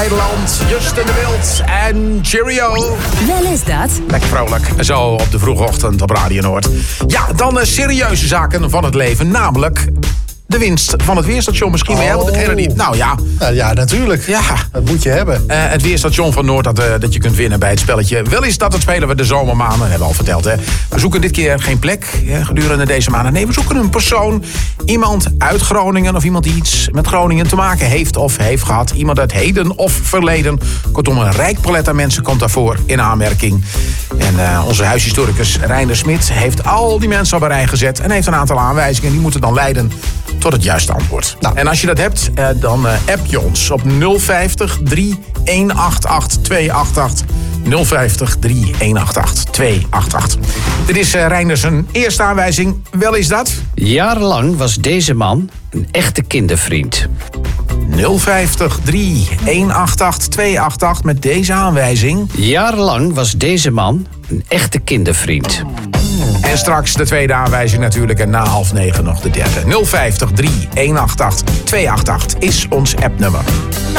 Nederland, Justin de Wild en Cheerio. Wel is dat. Lekker vrolijk, zo op de vroege ochtend op Radio Noord. Ja, dan serieuze zaken van het leven, namelijk de winst van het weerstation. Misschien ben jij wel degene die... Nou ja. Ja, natuurlijk. Ja. Dat moet je hebben. Het weerstation van Noord dat je kunt winnen bij het spelletje. Wel is dat, het spelen we de zomermaanden. Dat hebben we al verteld, hè. We zoeken dit keer geen plek gedurende deze maanden. Nee, we zoeken een persoon. Iemand uit Groningen of iemand die iets met Groningen te maken heeft of heeft gehad. Iemand uit heden of verleden. Kortom, een rijk palet aan mensen komt daarvoor in aanmerking. En onze huishistoricus Reiner Smit heeft al die mensen op een rij gezet. En heeft een aantal aanwijzingen. Die moeten dan leiden tot het juiste antwoord. Nou. En als je dat hebt, dan app je ons op 050 3188 288. 050 3188 288. Dit is Reiners een eerste aanwijzing. Wel is dat? Jarenlang was deze man een echte kindervriend. 050 3188 288 met deze aanwijzing. Jarenlang was deze man een echte kindervriend. En straks de tweede aanwijzing natuurlijk en na 8:30 nog de derde. 050 3188 288 is ons appnummer.